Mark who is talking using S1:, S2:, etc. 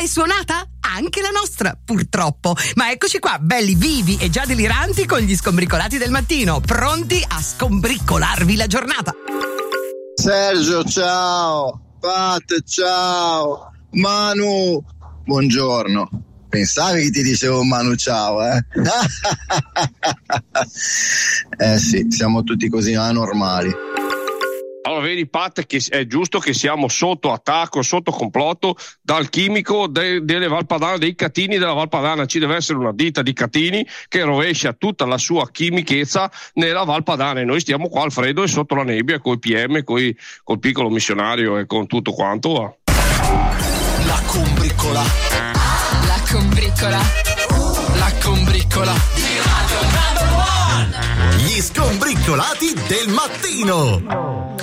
S1: Mai suonata? Anche la nostra, purtroppo. Ma eccoci qua, belli vivi e già deliranti con gli scombricolati del mattino, pronti a scombricolarvi la giornata.
S2: Sergio, ciao. Pat, ciao. Manu, buongiorno. Pensavi che ti dicevo Manu ciao, eh? Sì, siamo tutti così anormali.
S3: Allora vedi Pat che è giusto che siamo sotto attacco, sotto complotto dal chimico delle Valpadana, dei catini della Valpadana. Ci deve essere una ditta di catini che rovescia tutta la sua chimichezza nella Valpadana e noi stiamo qua al freddo e sotto la nebbia col PM, col piccolo missionario e con tutto quanto va.
S4: La combricola. La combricola. La combricola. Gli scombricolati del mattino.